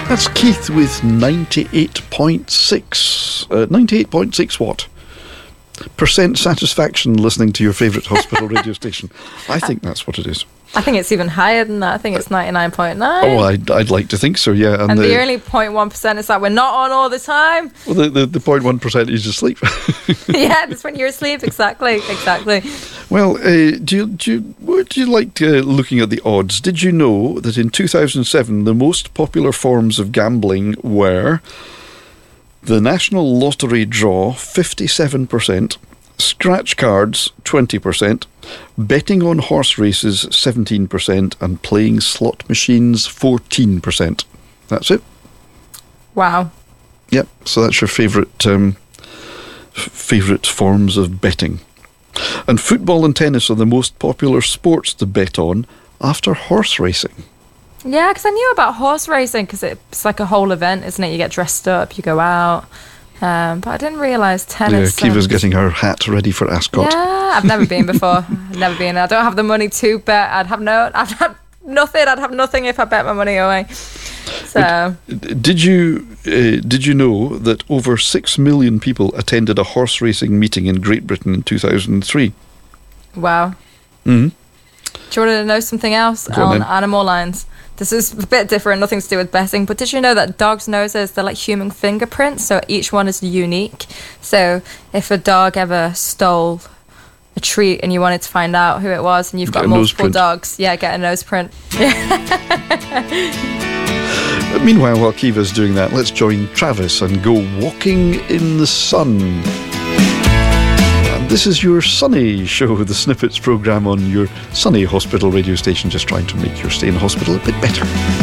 That's Keith with 98.6 what? Percent satisfaction listening to your favourite hospital radio station. I think that's what it is. I think it's even higher than that. I think it's 99.9. Oh, I'd like to think so, yeah. And the only 0.1% is that we're not on all the time. Well, the 0.1% is asleep. Yeah, that's when you're asleep. Exactly. Well, would you like looking at the odds? Did you know that in 2007 the most popular forms of gambling were the National Lottery draw, 57%, scratch cards, 20%, betting on horse races, 17%, and playing slot machines, 14%. That's it. Wow. Yep, so that's your favourite forms of betting. And football and tennis are the most popular sports to bet on after horse racing. Yeah, because I knew about horse racing because it's like a whole event, isn't it? You get dressed up, you go out. But I didn't realise tennis. Yeah, Kiva's getting her hat ready for Ascot. Yeah, I've never been before. Never been. I don't have the money to bet. I'd have nothing. I'd have nothing if I bet my money away. So, did you know that over 6 million people attended a horse racing meeting in Great Britain in 2003? Wow. Mm-hmm. Do you want to know something else on animal lines? This is a bit different, nothing to do with betting, but did you know that dogs' noses, they're like human fingerprints, so each one is unique. So if a dog ever stole a treat and you wanted to find out who it was and you've got multiple dogs, get a nose print. Meanwhile, while Kiva's doing that, let's join Travis and go walking in the sun. This is your Sunny Show, the Snippets programme on your Sunny Hospital radio station, just trying to make your stay in hospital a bit better.